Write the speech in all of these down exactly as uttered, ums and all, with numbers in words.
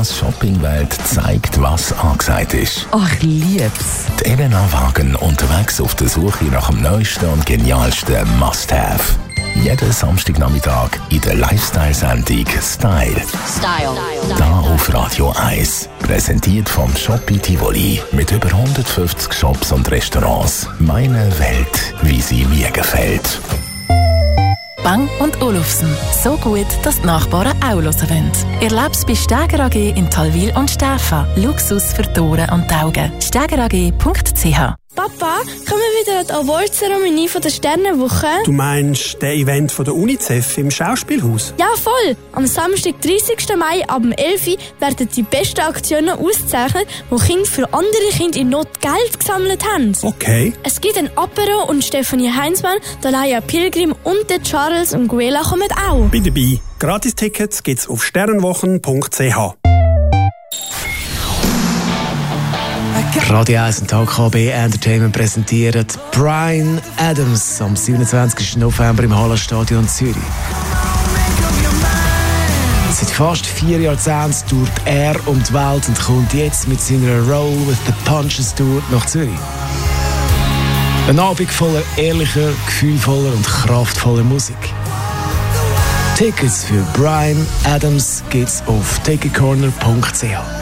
Elenas Shoppingwelt zeigt, was angesagt ist. Ach, ich lieb's. Die Elena Wagen unterwegs auf der Suche nach dem neuesten und genialsten Must-Have. Jeden Samstagnachmittag in der Lifestyle-Sendung Style. Style. Da auf Radio eins. Präsentiert vom Shopee Tivoli. Mit über hundertfünfzig Shops und Restaurants. Meine Welt, wie sie mir gefällt. Bang und Olufsen. So gut, dass die Nachbarn auch hören wollen. Erleb's bei Steger A G in Talwil und Stäfa. Luxus für die Ohren und die Augen. steger a g punkt c h. Papa, kommen wir wieder an die Awardzeremonie von der Sternenwoche? Du meinst den Event von der UNICEF im Schauspielhaus? Ja, voll! Am Samstag, dreißigsten Mai ab elf Uhr werden die besten Aktionen ausgezeichnet, wo Kinder für andere Kinder in Not Geld gesammelt haben. Okay. Es gibt ein Apero und Stefanie Heinzmann, Dalaya Pilgrim und der Charles und Guela kommen auch. Bin dabei. Gratis-Tickets gibt's auf sternenwochen punkt c h. Radio eins und H K B Entertainment präsentiert Bryan Adams am siebenundzwanzigsten November im Hallenstadion Zürich. Seit fast vier Jahrzehnten tourt er um die Welt und kommt jetzt mit seiner Roll with the Punches Tour nach Zürich. Ein Abend voller ehrlicher, gefühlvoller und kraftvoller Musik. Tickets für Bryan Adams gibt's auf ticketcorner punkt c h.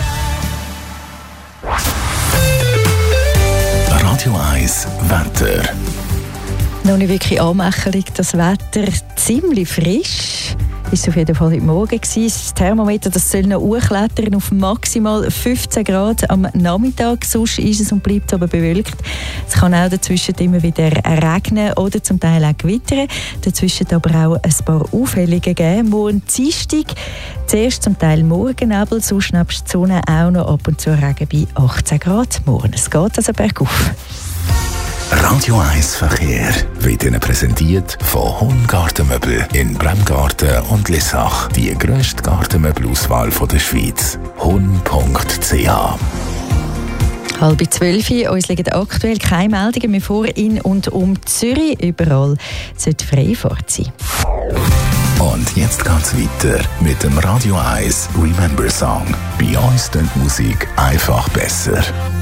Radio eins Wetter. Noch nicht wirklich anmächerlich, das Wetter ziemlich frisch. Ist auf jeden Fall heute Morgen gewesen. Das Thermometer, das soll noch hochklettern auf maximal fünfzehn Grad am Nachmittag. Sonst ist es und bleibt aber bewölkt. Es kann auch dazwischen immer wieder regnen oder zum Teil auch gewittern. Dazwischen aber auch ein paar Aufhellungen geben. Morgen Dienstag zuerst zum Teil Morgennebel, sonst nebst die Sonne auch noch ab und zu Regen bei achtzehn Grad. Morgen es geht also bergauf. Radio eins Verkehr wird Ihnen präsentiert von Hun Gartenmöbel in Bremgarten und Lissach. Die grösste Gartenmöbelauswahl der Schweiz. hun punkt c h. Halb zwölf Uhr, uns liegen aktuell keine Meldungen mehr vor in und um Zürich. Überall sollte Freifahrt sein. Und jetzt geht's weiter mit dem Radio eins Remember Song. Bei uns klingt Musik einfach besser.